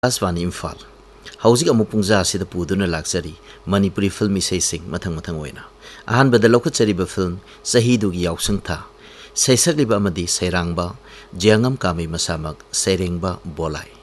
आसवानी इम्फाल हौजिक अमु पुंजा असिदा पुदुना लाक्चरी Manipuri film इसेसिंग मथंग मथंग ओइना अहानबदा लौखचरीबा film सहीदुगी यावसंथा सैसकलिबा अमदी सैरांगबा जियांगम कामी मसामक सैरेंगबा बोलाई।